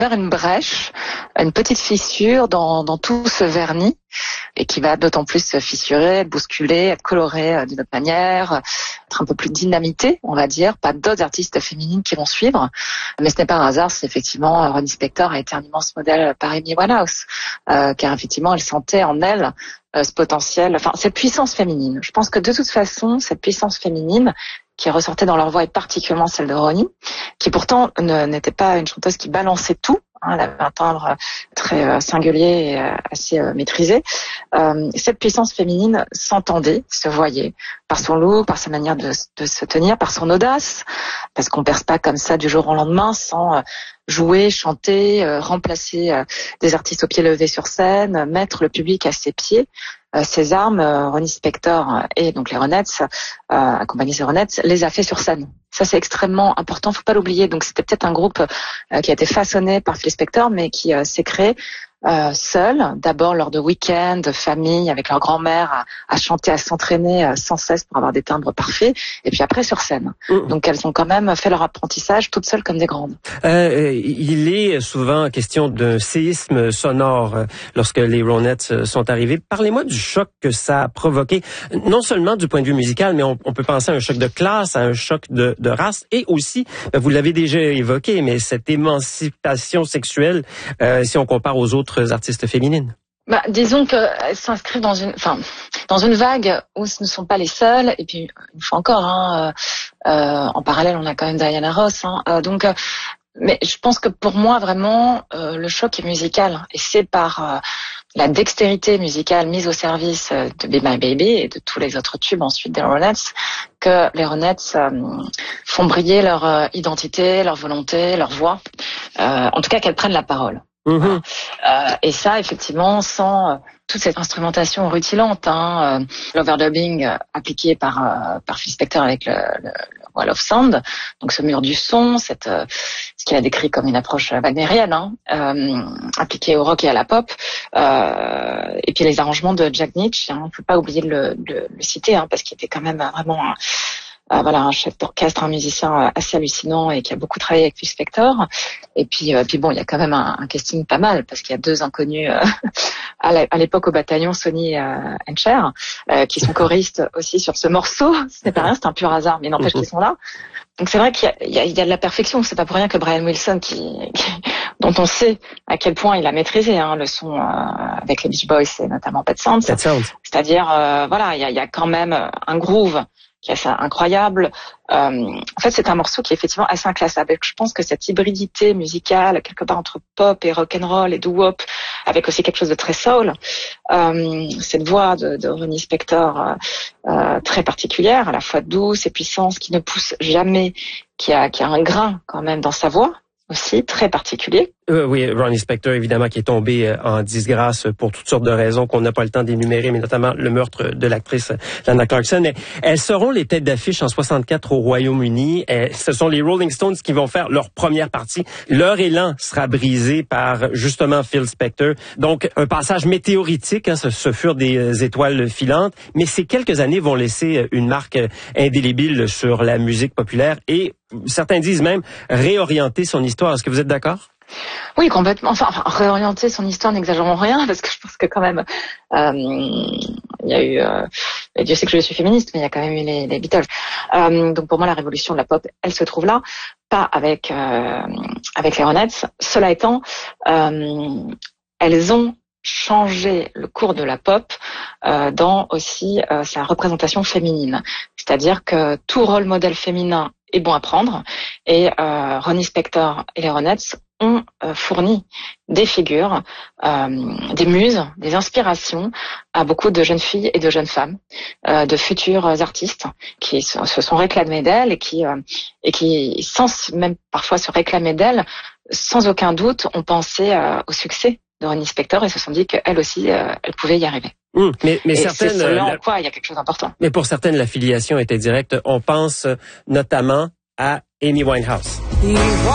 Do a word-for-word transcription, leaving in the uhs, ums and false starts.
ouvert une brèche, une petite fissure dans, dans tout ce vernis, et qui va d'autant plus se fissurer, être bousculé, être coloré d'une autre manière, être un peu plus dynamité, on va dire. Pas d'autres artistes féminines qui vont suivre. Mais ce n'est pas un hasard si effectivement Ronnie Spector a été un immense modèle par Amy Winehouse, euh, car effectivement elle sentait en elle euh, ce potentiel, enfin cette puissance féminine. Je pense que de toute façon, cette puissance féminine qui ressortait dans leur voix, et particulièrement celle de Ronnie, qui pourtant ne, n'était pas une chanteuse qui balançait tout, hein, elle avait un timbre très euh, singulier et euh, assez euh, maîtrisé. Euh, cette puissance féminine s'entendait, se voyait, par son look, par sa manière de, de se tenir, par son audace, parce qu'on perce pas comme ça du jour au lendemain sans euh, jouer, chanter, euh, remplacer euh, des artistes au pied levé sur scène, mettre le public à ses pieds. Euh, ses armes, euh, Ronnie Spector et donc les Ronettes, euh, accompagnés des Ronettes, les a fait sur scène. Ça, c'est extrêmement important, faut pas l'oublier. Donc, c'était peut-être un groupe euh, qui a été façonné par Phil Spector, mais qui euh, s'est créé euh, seul, d'abord lors de week-ends, de famille, avec leur grand-mère, à, à chanter, à s'entraîner euh, sans cesse pour avoir des timbres parfaits, et puis après sur scène. Mmh. Donc, elles ont quand même fait leur apprentissage toutes seules comme des grandes. Euh, il est souvent question d'un séisme sonore euh, lorsque les Ronettes sont arrivés. Parlez-moi du choc que ça a provoqué, non seulement du point de vue musical, mais on, on peut penser à un choc de classe, à un choc de, de race, et aussi, ben, vous l'avez déjà évoqué, mais cette émancipation sexuelle, euh, si on compare aux autres artistes féminines. Bah, disons qu'elles s'inscrivent dans une, enfin, dans une vague où ce ne sont pas les seules. Et puis, une fois encore, hein, euh, euh, en parallèle, on a quand même Diana Ross. Hein, euh, donc, euh, mais je pense que pour moi, vraiment, euh, le choc est musical, et c'est par euh, la dextérité musicale mise au service de Be My Baby et de tous les autres tubes ensuite des Ronettes que les Ronettes euh, font briller leur euh, identité, leur volonté, leur voix. Euh, en tout cas, qu'elles prennent la parole. Mmh. Euh, et ça, effectivement, sans euh, toute cette instrumentation rutilante, hein, euh, l'overdubbing euh, appliqué par euh, par Phil Spector avec le, le, le wall of sound, donc ce mur du son, cette euh, ce qu'il a décrit comme une approche wagnérienne, hein, euh, appliquée au rock et à la pop, euh, et puis les arrangements de Jack Nitzsche, hein, on ne peut pas oublier de le, de le citer, hein, parce qu'il était quand même vraiment un, Euh, voilà, un chef d'orchestre, un musicien assez hallucinant et qui a beaucoup travaillé avec Phil Spector. Et puis, euh, puis bon, il y a quand même un, un casting pas mal parce qu'il y a deux inconnus euh, à l'époque au bataillon, Sonny euh, and Cher, euh, qui sont choristes aussi sur ce morceau. Ce n'est pas rien, c'est un pur hasard, mais n'empêche qu'ils sont là. Donc c'est vrai qu'il y a, il y a, il y a de la perfection. C'est pas pour rien que Brian Wilson, qui, qui dont on sait à quel point il a maîtrisé hein, le son euh, avec les Beach Boys et notamment Pet Sounds. Pet Sounds. C'est-à-dire, euh, voilà, il y a, il y a quand même un groove qui est assez incroyable. Euh, en fait, c'est un morceau qui est effectivement assez inclassable. Je pense que cette hybridité musicale, quelque part entre pop et rock and roll et doo-wop, avec aussi quelque chose de très soul, euh, cette voix de, de Ronnie Spector euh, euh, très particulière, à la fois douce et puissante, qui ne pousse jamais, qui a, qui a un grain quand même dans sa voix aussi très particulier. Euh, oui, Ronnie Spector, évidemment, qui est tombé euh, en disgrâce pour toutes sortes de raisons qu'on n'a pas le temps d'énumérer, mais notamment le meurtre de l'actrice Lana Clarkson. Mais elles seront les têtes d'affiche en soixante-quatre au Royaume-Uni. Et ce sont les Rolling Stones qui vont faire leur première partie. Leur élan sera brisé par, justement, Phil Spector. Donc, un passage météoritique, hein, ce, ce furent des étoiles filantes. Mais ces quelques années vont laisser une marque indélébile sur la musique populaire et, certains disent même, réorienter son histoire. Est-ce que vous êtes d'accord? Oui, complètement. Enfin, enfin, réorienter son histoire, n'exagérons rien, parce que je pense que quand même, euh, il y a eu, euh, et Dieu sait que je suis féministe, mais il y a quand même eu les, les Beatles. Euh, donc pour moi, la révolution de la pop, elle se trouve là, pas avec euh, avec les Ronettes. Cela étant, euh, elles ont changé le cours de la pop euh, dans aussi euh, sa représentation féminine. C'est-à-dire que tout rôle modèle féminin est bon à prendre, et euh, Ronnie Spector et les Ronettes ont euh, fourni des figures, euh, des muses, des inspirations à beaucoup de jeunes filles et de jeunes femmes, euh, de futurs artistes qui se sont réclamés d'elles et qui euh, et qui, sans même parfois se réclamer d'elles, sans aucun doute, ont pensé euh, au succès de Ronnie Spector et se sont dit qu'elle aussi, euh, elle pouvait y arriver. Mmh, mais, mais et certaines, c'est cela la... en quoi il y a quelque chose d'important. Mais pour certaines, l'affiliation était directe. On pense notamment à Amy Winehouse.